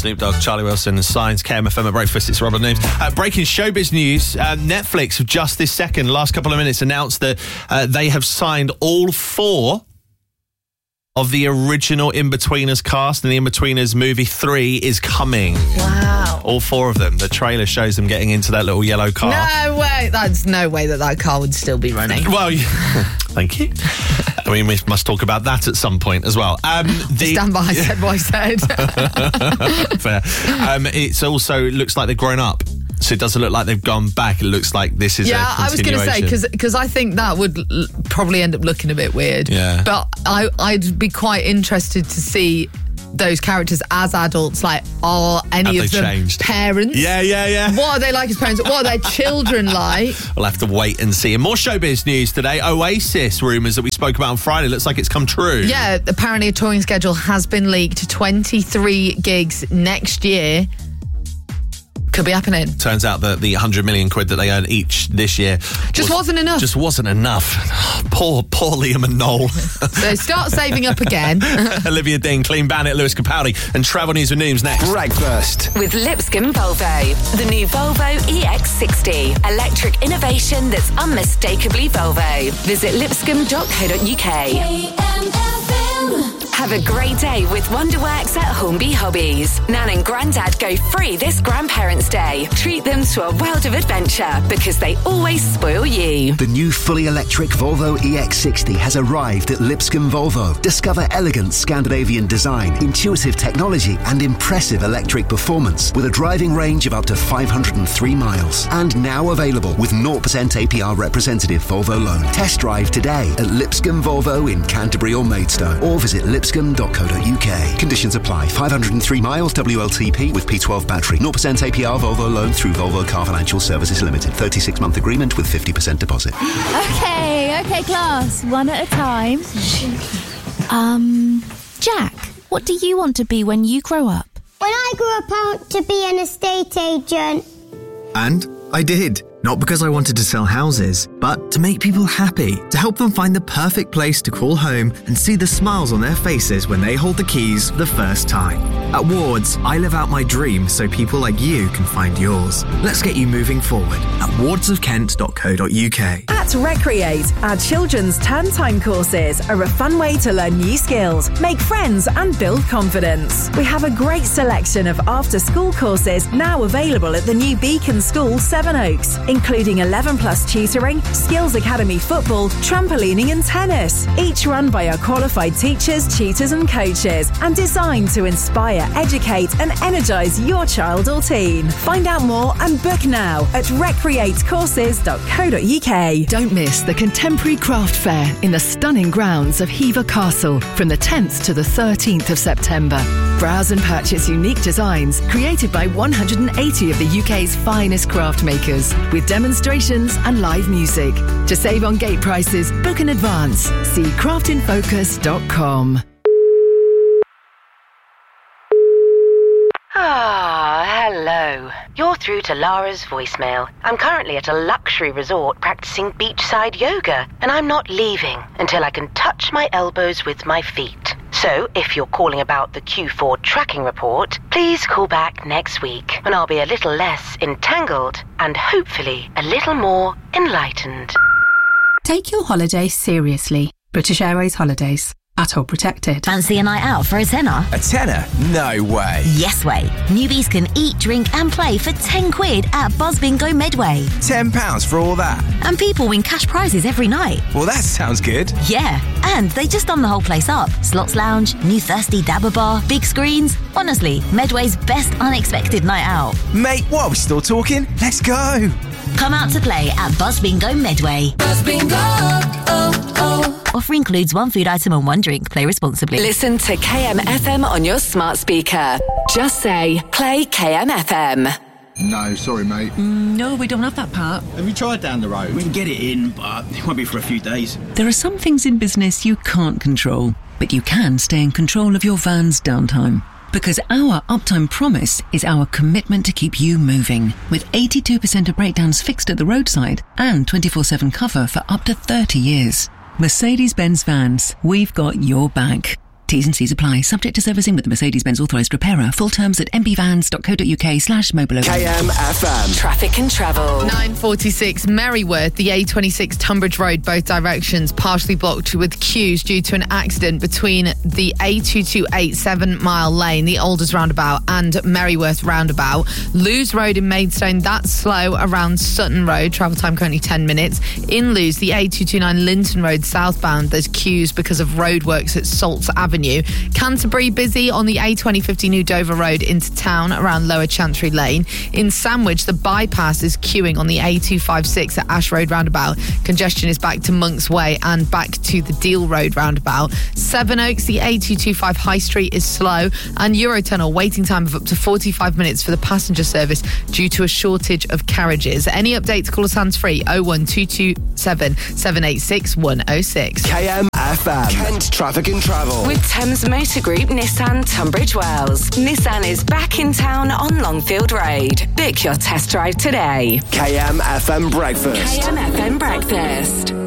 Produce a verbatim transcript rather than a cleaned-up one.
Snoop Dogg, Charlie Wilson and Signs, K M F M at breakfast. It's Robert News. Uh, breaking showbiz news. Uh, Netflix, just this second, last couple of minutes, announced that uh, they have signed all four of the original In-Betweeners cast, and the In-Betweeners movie three is coming. Wow. All four of them. The trailer shows them getting into that little yellow car. No way. That's no way that that car would still be running. Well, yeah. Thank you. I mean, we must talk about that at some point as well. Um, the, Stand by, I said what I said. Fair. Um, it's also, it looks like they've grown up. So it doesn't look like they've gone back. It looks like this is yeah, a I was going to say, continuation. because I think that would l- probably end up looking a bit weird. Yeah. But I, I'd be quite interested to see those characters as adults. Like, are any Have of they them changed? parents? Yeah, yeah, yeah. What are they like as parents? What are their children like? We'll have to wait and see. And more showbiz news today. Oasis rumours that we spoke about on Friday. Looks like it's come true. Yeah, apparently a touring schedule has been leaked. twenty-three gigs next year. Could be happening. Turns out that the one hundred million quid that they earn each this year Just was, wasn't enough. Just wasn't enough. Poor, poor Liam and Noel. So start saving up again. Olivia Dean, Clean Bandit, Lewis Capaldi, and Travel News with News next. Breakfast with Lipscomb Volvo. The new Volvo E X sixty. Electric innovation that's unmistakably Volvo. Visit lipscomb dot co dot uk. Have a great day with Wonderworks at Hornby Hobbies. Nan and Grandad go free this Grandparents' Day. Treat them to a world of adventure because they always spoil you. The new fully electric Volvo E X sixty has arrived at Lipscomb Volvo. Discover elegant Scandinavian design, intuitive technology and impressive electric performance with a driving range of up to five hundred three miles. And now available with zero percent A P R representative Volvo loan. Test drive today at Lipscomb Volvo in Canterbury or Maidstone, or visit lipscomb dot co dot uk. Conditions apply. five hundred three miles W L T P with P twelve battery. zero percent A P R Volvo loan through Volvo Car Financial Services Limited. thirty-six month agreement with fifty percent deposit. Okay, okay, class. One at a time. Um, Jack, what do you want to be when you grow up? When I grew up, I want to be an estate agent. And I did. Not because I wanted to sell houses, but to make people happy, to help them find the perfect place to call home and see the smiles on their faces when they hold the keys for the first time. At Wards, I live out my dream so people like you can find yours. Let's get you moving forward at wards of kent dot co dot uk. At Recreate, our children's term time courses are a fun way to learn new skills, make friends and build confidence. We have a great selection of after-school courses now available at the new Beacon School, Sevenoaks, including eleven plus tutoring, Skills Academy football, trampolining and tennis, each run by our qualified teachers, tutors and coaches, and designed to inspire, educate and energise your child or teen. Find out more and book now at recreate courses dot co dot uk. Don't miss the Contemporary Craft Fair in the stunning grounds of Hever Castle from the tenth to the thirteenth of September. Browse and purchase unique designs created by one hundred eighty of the U K's finest craft makers, with demonstrations and live music. To save on gate prices, book in advance. See craft in focus dot com. Ah, hello. You're through to Lara's voicemail. I'm currently at a luxury resort practicing beachside yoga, and I'm not leaving until I can touch my elbows with my feet. So, if you're calling about the Q four tracking report, please call back next week when I'll be a little less entangled and hopefully a little more enlightened. Take your holiday seriously. British Airways Holidays. Atoll protected. Fancy a night out for a tenner? A tenner? No way. Yes way. Newbies can eat, drink and play for ten quid at Buzz Bingo Medway. ten pounds for all that? And people win cash prizes every night. Well, that sounds good. Yeah, and they just done the whole place up. Slots lounge, new thirsty dabber bar, big screens. Honestly, Medway's best unexpected night out. Mate, what, are we still talking? Let's go. Come out to play at Buzz Bingo Medway. Buzz Bingo, oh, oh. Offer includes one food item and one drink. Play responsibly. Listen to K M F M on your smart speaker. Just say, play K M F M. No, sorry, mate. Mm, no, we don't have that part. Have you tried down the road? We can get it in, but it won't be for a few days. There are some things in business you can't control, but you can stay in control of your van's downtime. Because our uptime promise is our commitment to keep you moving, with eighty-two percent of breakdowns fixed at the roadside and twenty-four seven cover for up to thirty years. Mercedes-Benz Vans, we've got your back. T's and C's apply. Subject to servicing with the Mercedes-Benz authorised repairer. Full terms at m b vans dot co dot u k slash mobile. K M F M. Traffic and travel. nine forty-six Merryworth, the A twenty-six Tunbridge Road, both directions partially blocked with queues due to an accident between the A two two eight seven mile lane, the Alders roundabout, and Merryworth roundabout. Lewes Road in Maidstone, that's slow around Sutton Road. Travel time currently ten minutes. In Lewes, the A two two nine Linton Road southbound, there's queues because of roadworks at Salts Avenue. Canterbury busy on the A twenty fifty New Dover Road into town around Lower Chantry Lane. In Sandwich, the bypass is queuing on the A two fifty-six at Ash Road roundabout. Congestion is back to Monk's Way and back to the Deal Road roundabout. Sevenoaks, the A two twenty-five High Street is slow, and Eurotunnel waiting time of up to forty-five minutes for the passenger service due to a shortage of carriages. Any updates, call us hands free oh one two two seven, seven eight six, one oh six. K M F M. Kent Traffic and Travel. With Thames Motor Group Nissan Tunbridge Wells. Nissan is back in town on Longfield Road. Book your test drive today. K M F M Breakfast. K M F M Breakfast.